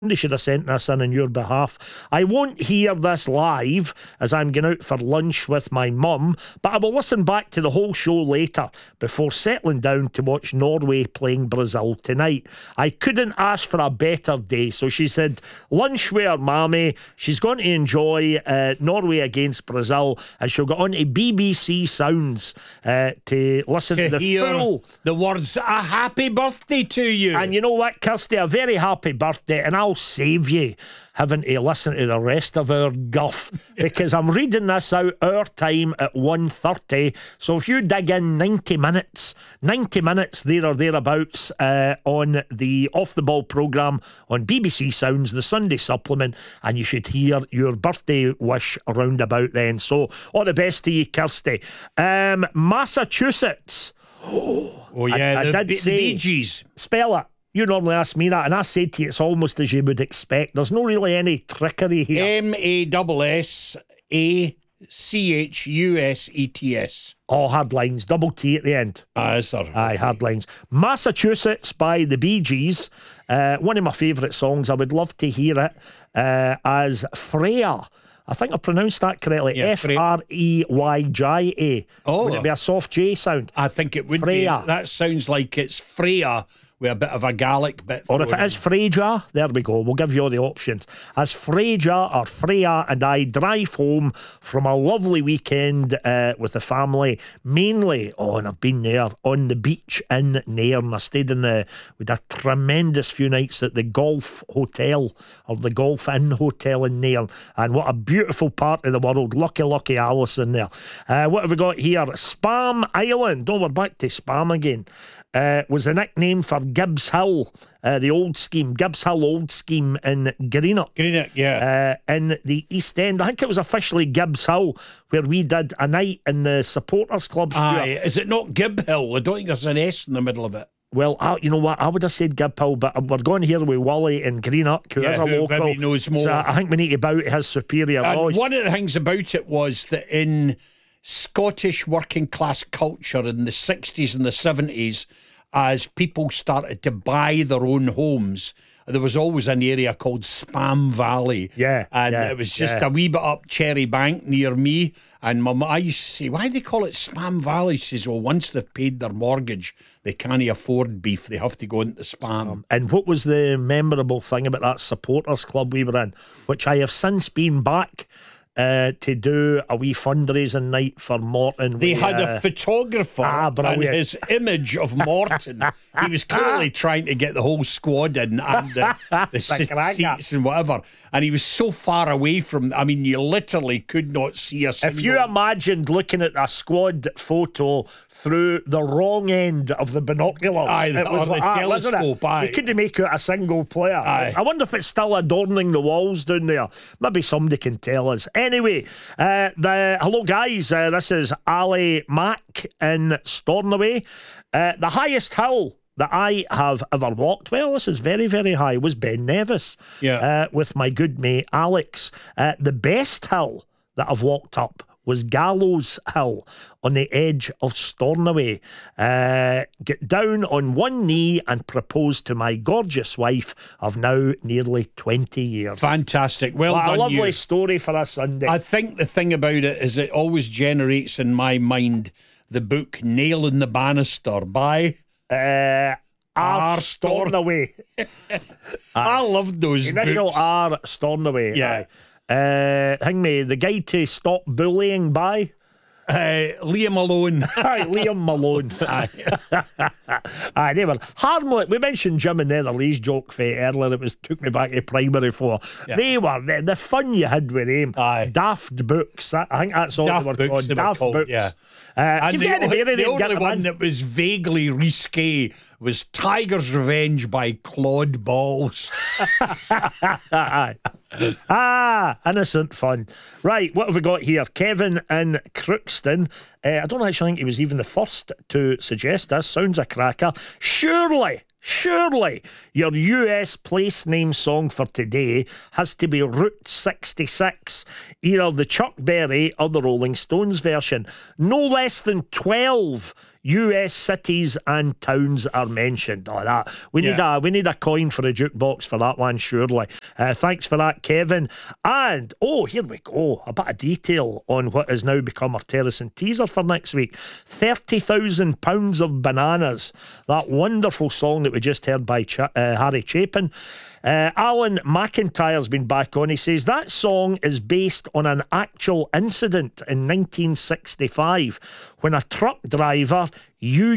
They should have sent this in on your behalf. I won't hear this live as I'm going out for lunch with my mum, but I will listen back to the whole show later before settling down to watch Norway playing Brazil tonight. I couldn't ask for a better day. So she said, lunch with her mammy. She's going to enjoy Norway against Brazil, and she'll go on to BBC Sounds to listen to the full. The words, a happy birthday to you. And you know what, Kirsty, a very happy birthday, and I'll save you having to listen to the rest of our guff because I'm reading this out our time at 1:30. So if you dig in 90 minutes there or thereabouts on the Off the Ball programme on BBC Sounds, the Sunday supplement, and you should hear your birthday wish around about then. So all the best to you, Kirsty. Massachusetts. Oh yeah, I did say, the Bee Gees. Spell it. You normally ask me that, and I said to you, it's almost as you would expect. There's no really any trickery here. MASSACHUSETS. Oh, hard lines, double T at the end. Aye, sir. Aye, hard lines. Massachusetts by the Bee Gees. One of my favourite songs. I would love to hear it as Freya. I think I pronounced that correctly. Yeah, Freyja. Oh. Would it be a soft J sound? I think it would Freya. be. That sounds like it's Freya with a bit of a Gaelic bit. Or if it is Freyja, there we go. We'll give you all the options. As Freyja or Freya and I drive home from a lovely weekend with the family, mainly, and I've been there, on the beach in Nairn. I stayed we had a tremendous few nights at the Golf Hotel, or the Golf Inn Hotel in Nairn. And what a beautiful part of the world. Lucky Alison there. What have we got here? Spam Island. Oh, we're back to Spam again. Was the nickname for Gibbs Hill, the old scheme, Gibbs Hill Old Scheme in Greenock. Yeah. In the East End. I think it was officially Gibbs Hill where we did a night in the supporters club. Aye, is it not Gib Hill? I don't think there's an S in the middle of it. Well, you know what? I would have said Gib Hill, but we're going here with Wally in Greenock, who is a local. Maybe knows more. So I think we need to bow to his superior knowledge. One of the things about it was that in Scottish working class culture in the 60s and the 70s, as people started to buy their own homes, there was always an area called Spam Valley. It was just a wee bit up Cherry Bank near me. And I used to say, why do they call it Spam Valley? She says, well, once they've paid their mortgage, they can't afford beef. They have to go into Spam. And what was the memorable thing about that supporters club we were in, which I have since been back to do a wee fundraising night for Morton. They had a photographer and his image of Morton. He was clearly trying to get the whole squad in and the seats and whatever. And he was so far away from, I mean, you literally could not see a single... If you imagined looking at a squad photo through the wrong end of the binoculars, it was like the telescope, you couldn't make out a single player. Aye. I wonder if it's still adorning the walls down there. Maybe somebody can tell us. Anyway, hello guys, this is Ali Mack in Stornoway. The highest hill that I have ever walked, well, this is very, very high, was Ben Nevis with my good mate Alex. The best hill that I've walked up was Gallows Hill on the edge of Stornoway. Get down on one knee and propose to my gorgeous wife of now nearly 20 years. Fantastic. Well done, a lovely you. story for a Sunday. I think the thing about it is it always generates in my mind the book Nailing the Banister by... R. Stornoway. I loved those Initial books. R. Stornoway. Yeah. Hang me, the guide to stop bullying by... Liam Malone. Aye, Liam Malone. Aye, they were harmless. We mentioned Jim and Netherlee's joke for earlier. It took me back to primary 4. Yeah. They were the fun you had with them. Aye. Daft Books. I think that's all Daft they were called. Daft Books. Yeah. And the only one that was vaguely risque was Tiger's Revenge by Claude Balls. Innocent fun. Right, what have we got here? Kevin in Crookston. I don't actually think he was even the first to suggest this. Sounds a cracker. Surely your US place name song for today has to be Route 66, either the Chuck Berry or the Rolling Stones version. No less than 12 US cities and towns are mentioned. Oh, that we need a coin for a jukebox for that one, surely. Thanks for that, Kevin. And here we go, a bit of detail on what has now become our Terrace and teaser for next week. 30,000 pounds of bananas, that wonderful song that we just heard by Harry Chapin. Alan McIntyre's been back on. He says that song is based on an actual incident in 1965 when a truck driver